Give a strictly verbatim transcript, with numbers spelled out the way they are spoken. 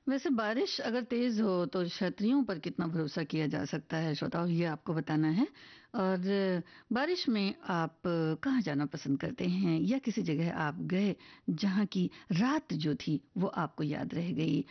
वैसे बारिश अगर तेज़ हो तो छतरियों पर कितना भरोसा किया जा सकता है श्रोताओ, ये आपको बताना है। और बारिश में आप कहाँ जाना पसंद करते हैं, या किसी जगह आप गए जहाँ की रात जो थी वो आपको याद रह गई?